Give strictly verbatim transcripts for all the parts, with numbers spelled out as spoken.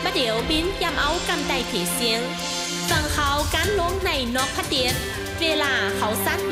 ประเดี๋ยวบินยำเอากำไดผีเสียงฟังเขาการล้มในนอกพระเดียดเวลาเขาสั้นไหม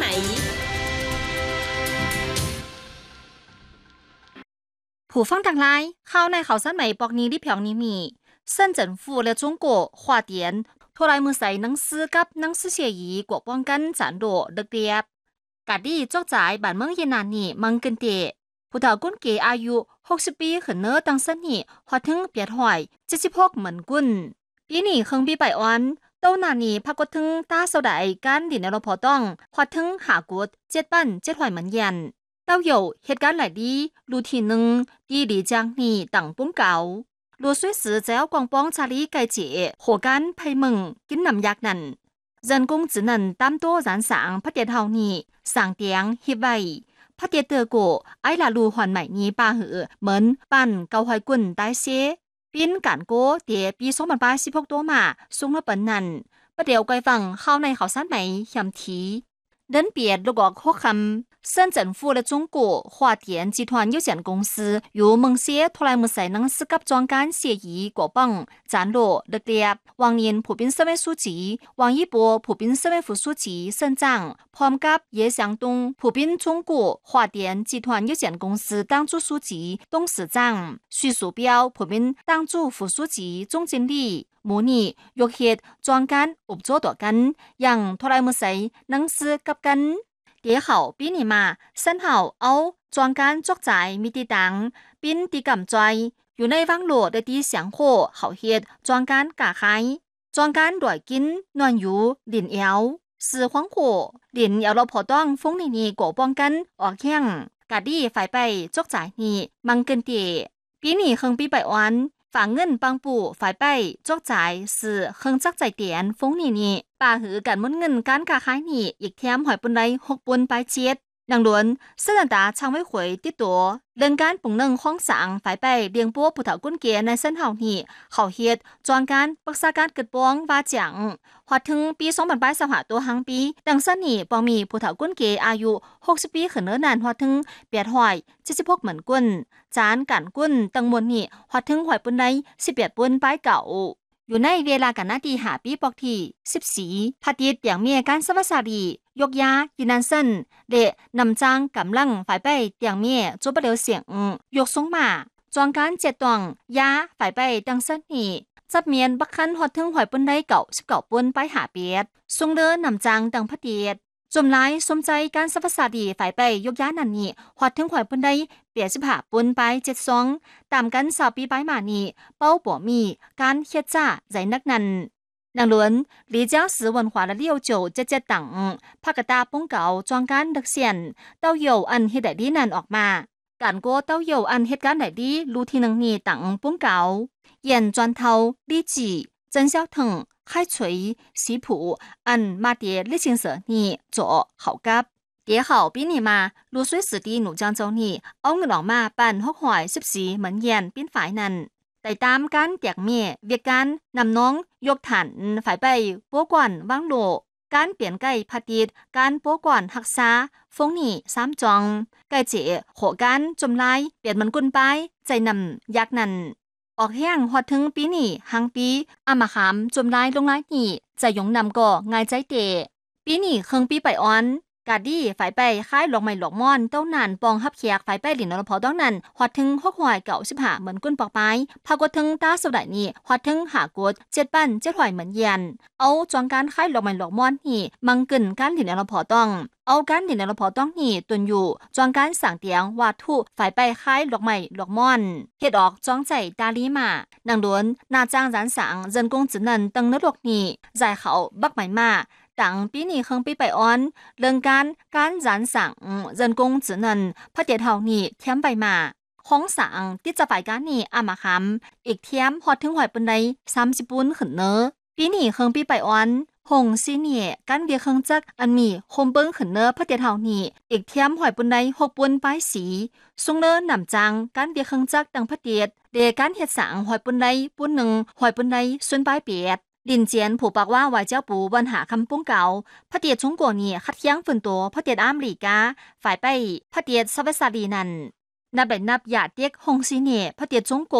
ผู้ฟังทั้งหลายเข้าในเขาสั้นไหมปอกนี้ที่เพียงนี้มี深圳府และ中国华电拖来มือใส่หนังสือกับหนังสือเสียยีกว่าป้องกันจานโดดึกเดียบกาดีจอกจ่ายบ้านเมืองเยนานนี่มังเกินเตผู้เฒ่ากุ้นเกอายุหกสิบปีขึ้นเนื้อตั้งเส้นนี่ฮอดถึงเปียดหอยเจ็ดสิบหกเหมือนกุ้นปีนี้เครื่องปีไปอ่อนเต้านานี่พักกดถึงตาเสาใดการดินในรพอต้องฮอดถึงหากดเจ็ดปั้นเจ็ดหอยเหมือนยันเต้าโยเหตุการณ์หลายดีรูทีหนึ่งดีดีจังนี่ตั้งปุ้งเก่า罗水时只要光帮查理改解火干配蒙跟南亚人人工智能担多燃上拍电头呢上电翕位拍电德国ไอ้ละลูหอนใหม่นี้ป้าหือเหมือนปั่นเกาหอยกุ่นได้เสียปีนกันโก้เดียปีสองพันแปดสิบหกตัวมาสูงละเปินนั่นประเดี๋ยวไกฟังเข้าในเขาสั้นไหมยำทีเดินเปียดลูกออกหกคำ深圳府的中国华电集团有限公司由蒙些拖来木塞能斯cấp庄干协议过帮展落力量往年普遍省委书记王一博普遍省委副书记省长พร้อมกับ叶向东普遍中国华电集团有限公司党主书记董事长徐树标普遍党主副书记总经理模拟ยกเหตุจองกันอุบโจตัวกันอย่างทรายมือใส่หนังสือกับกันเดี๋ยวเขาปีนี้มาเส้นเขาเอาจองกันจกจ่ายมีตีตังปิ้นตีกำจอยอยู่ในวังโหลดได้ตีเสียงโคเขาเหตุจองกันกะไข่จองกันด้วยกินนอนอยู่ดินเอวสื่อขวางโคดินเอวเราพอต้องฟงนี่นี่กป้องกันออกแข้งกะดีฝ่ายไปจกจ่ายนี่มังเกินเตีปีนี้เครื่องปีไปอ่อนฝากเงินปังปู่ฝ่ายไปจกจ่ายสื่อเครื่องจักใจเตียนฟงนี่นี่ป่าหือกันมุนเงินการค้าขายนี่อีกแถมหอยปุ่นไรหกปุ่นไปเจ็ดนางหลวนเส้นตาช่างไว้หวยติดตัวเรื่องการปุ่งหนึ่งข้องสังฝ่ายไปเลี้ยงปัวผู้เฒ่ากุ้นเกียในเส้นเฮานี่เขาเฮ็ดจองการปรึกษาการเกิดป้องว่าจังฮอดถึงปีสองพันแปดสิบห้าตัวหังปีดังเส้นนี่ปองมีผู้เฒ่ากุ้นเกียอายุหกสิบปีขึ้นเนินนานฮอดถึงแปดหอยเจ็ดสิบหกเหมือนกุ้นจานกันกุ้นตังมวลนี่ฮอดถึงหอยปุ่นใดสิบแปดปุ่นไปเก่าอยู่ในเวลากันนาทีหาปีปอกที่สิบสี่พัดยิดอย่างเมียการสวัสดียกยายินันเซนเดะนำจางกำลังฝ่ายไปอย่างเมียจูบเดียวเสียงยกสงมาจองการเจ็ดตวงยาฝ่ายไปดังเส้นนี่จับเมียนบักคันหอดถึงหอยปุ่นได้เก่าสิบเก่าปุ่นไปหาเปียดทรงเดินนำจางดังพัดเดียดจมไล่สมใจการสวัสดีฝ่ายไปยกยานันนี่หอดถึงหอยปุ่นได้เปียสิบหาปุ่นไปเจ็ดสองตามกันสาวปีไปมานี่เป้าบ่มีการเฮ็ดจ้าใจนักนันนางหลวน李江石文化的六九เจ็ดเจ็ดตังพักตาป้องเก่าจองการดักเสียนเต้าโยอันเฮ็ดได้ดีนั่นออกมาการโกเต้าโยอันเหตุการณ์ได้ดีรู้ที่นึงนี่ตังป้องเก่าเย็นจวนเทาลี่จี曾小腾开锤สีผูอันมาเดียลิชิงเสือนี่จ่อเขากับเดี๋ยวเขาปีนี้มารู้สวยสือดีหนูจังเจ้านี่เอาเงินออกมาปั่นหกหอยสิบสีเหมือนเย็นปิ้นฝ่ายนั้นแต่ตามการแจกเมียเวียกการนำน้องยกฐานฝ่ายไปปัวก่อนวางโลการเปลี่ยนไก่พัดดการปัวก่อนหักษาฟงนี่สามจองไก่เจ๋โหการจมลายเปลี่ยนมันกุนไปใจนำยักนั่นออกแห้งฮอดถึงปีนี้หังปีอามาขามจมลายลงลายนี่ใจยงนำก็ง่ายใจเตะปีนี้เครื่องปีไปอ่อนกาดีฝ่ายไปคล้ายหลอกไม้หลอกม่อนเต้านานปองฮับแขกฝ่ายไปหลินนรพอต้องนั้นฮอดถึงหกหอยเก่าสิบหาเหมือนกุ้นปอกไม้พากดถึงตาสุดได้นี่ฮอดถึงหากดเจ็ดปั้นเจ็ดหอยเหมือนเย็นเอาจองการคล้ายหลอกไม้หลอกม่อนนี่มังกึ่นการหลินนรพอต้องเอาการหลินนรพอต้องนี่ตุนอยู่จองการสั่งเตียงวาทุฝ่ายไปคล้ายหลอกไม้หลอกม่อนเฮ็ดออกจองใจตาลีมานางหลวนนาจ้างร้านสัง人工智能ตั้งนรกนี่ใจเขาบักไหมมาต่างปีนี้เครื่องปีไปอ่อนเรื่องการการสานสั่ง人工智能พระเดียเท่านี้เทียมไปมาของสั่งที่จะฝ่ายการนี้อามาคำอีกเทียมฮอดถึงหอยปุ่นใดสามสิบปุ่นขึ้นเนอปีนี้เครื่องปีไปอ่อนหงซีเนียการเวียเครื่องจักรอันมีโคมเบิ้งขึ้นเนอพระเดียเท่านี้อีกเทียมหอยปุ่นใดหกปุ่นป้ายสีซุงเนอหนำจังการเวียเครื่องจักรดังพระเดียดเดการเฮ็ดสั่งหอยปุ่นใดปุ่นหนึ่งหอยปุ่นใดส่วนป้ายเปียดลินเจียนผู้บอกว่า外交部วันหาคำปุ้งเก่าพระเดียดชงกัวนี่คัดเคียงฝืนตัวพระเดียดอเมริกาฝ่ายไปพระเดียดสวัสดีนันนับเป็นนับหยาดเด็กฮงซีเน่พระเดียดชงกัว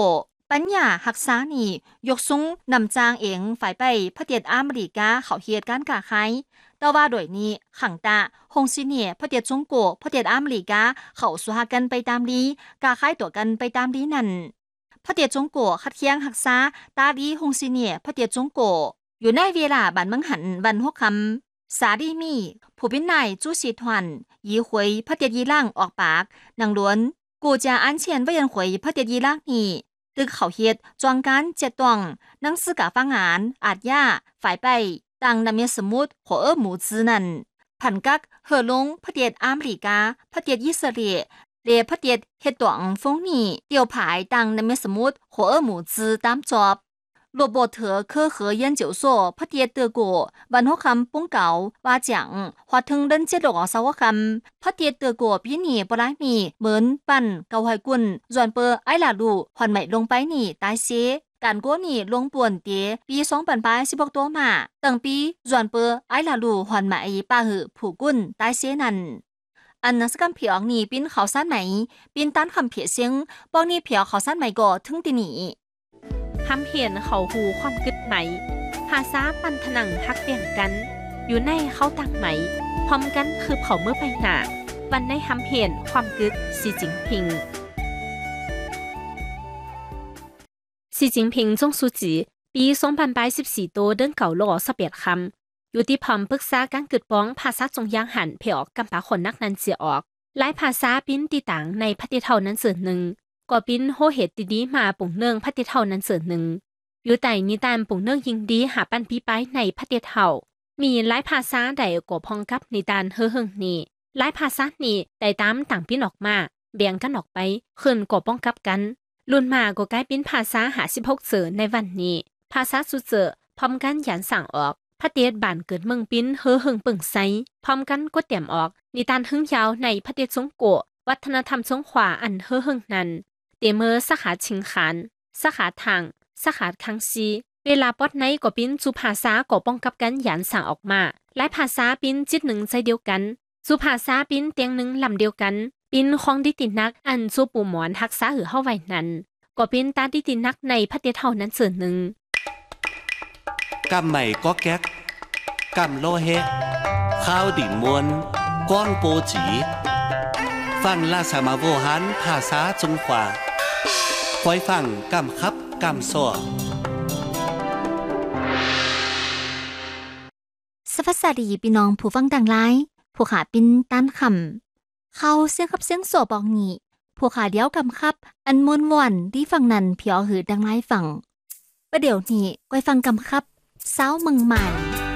ปัญญาหักษานี่ยกสูงนำจางเองฝ่ายไปประเทศอเมริกาเขาเฮ็ดการค้าขายแต่ว่าโดยนี้ขังตาฮงซิเนี่ยประเทศจงโกประเทศอเมริกาเขาสุหากันไปตามลีกาขายตัวกันไปตามลีนั่นประเทศจงโกคัดเคียงหักษาตาลีฮงซิเนี่ยประเทศจงโกอยู่ในเวลาบันเมืองหันวันหกคำสาดีมีผู้เป็นนายจูซีทวันยีหวยประเทศยีร่างออกปากนางล้วนกูจะอันเชียนไว้ยันหวยประเทศยีร่างนี่ตึกเขาเฮ็ดจองการเจ็ดตวงหนังสือกาฟังงานอาจย่าฝ่ายไปตังนำเมียสมุดหัวเอ้อหมูจื้อนั่นผันกักเฮอลงประเทศอเมริกาประเทศอิสราเอลเรประเทศเฮ็ดตวงฟงนี่เตียวผายตังนำเมียสมุดหัวเอ้อหมูจื้อตามจอบ罗伯特科学研究所ประเทศ德国วันหกคำปุ้งเก่าว่าจังฮอดถึงเดินเจ็ดหลอกสาวคำประเทศ德国ปีนี้บ่หลายมีเหมือนปั่นเกาไหกุนส่วนเปอไอลาลูฮอนใหม่ลงไปนี่ตายเสียการกัวนี่ลงป่วนเตียปีสองพันสิบหกตัวมาตั้งปีส่วนเปอไอลาลูฮอนใหม่ป้าหือผู้กุนตายเสียนั่นอันนักสกรรมเพียงนี่ปิ้นเขาสั้นไหมปิ้นต้านคำเพียเสียงปองนี่เพียเขาสั้นไหมก็ถึงตีนี่ทำเห็นเขาหูความกึดไหมภาษาปันถนังฮักเปลี่ยนกันอยู่ในเขาต่างไหมพร้อมกันคือเผาเมื่อไปหนาวันในทำเห็นความกึดสีจิงพิงสีจิงพิงจงสุจีปีสองพันสิบสี่โตเดินเก่าหล่อสเปียดคำอยู่ที่พร้อมปรึกษาการกึดป้องภาษาจงยางหันเพียออกกำปาคนนักนั้นเสียออกหลายภาษาปิ้นตีต่างในพัฒเท่านั้นส่วนหนึ่งก็ปิ้นโฮเหตุดีๆมาปุ่งเนื่องพัฒเท่านั้นส่วนหนึ่งอยู่แต่นิทานปุ่งเนื่องยิงดีหาปันปีไปในพัฒเท่ามีหลายภาษาใดก็พองกับนิทานเฮอเฮิงนี้หลายภาษานี้ได้ตามต่างปิ้นออกมาแบ่งกันออกไปขึ้นก็ป้องกับกันรุ่นมาก็กลายเป็นภาษาหาสิบหกเสือในวันนี้ภาษาสุดเสือพร้อมกันยันสั่งออกพัฒเทศบ้านเกิดเมืองปิ้นเฮอเฮิงเปิ่งไซพร้อมกันก็เตรียมออกนิทานหึงยาวในพัฒเทศสงโกวัฒนธรรมสงขวาอันเฮอเฮิงนั้นเตเมอสาขาชิงขานสาขาทางสาขาคังซีเวลาปอดในก็ปิ้นสุภาษาก็ป้องกับกันยันสั่งออกมาหลายภาษาปิ้นจิตหนึ่งใจเดียวกันสุภาษาปิ้นเตียงหนึ่งลำเดียวกันปิ้นของดิตินักอันสูปูหมอนทักษะหือเฮาไว้นั้นก็ปิ้นตาดิตินักในพัฒเทศเท่านั้นส่วนหนึ่งกำใหม่ก็แก๊กกำโลเฮข้าวดิ่งมวนก้องโปจีฟังลาสามาโวหันภาษาจงขวาคอยฟังกำคับกำซ้อสวัสดีพี่น้องผู้ฟังต่างหลายผู้ขาปินต้านคำเขาเสียงขับเสียงโสบองนี้ผู้ขาเดียวกำคับอันมวนวันที่ฟังนั้นเพียวหือดังไล่ฟังประเดี๋ยวนี้ก้อยฟังกำคับเศร้าเมืองใหม่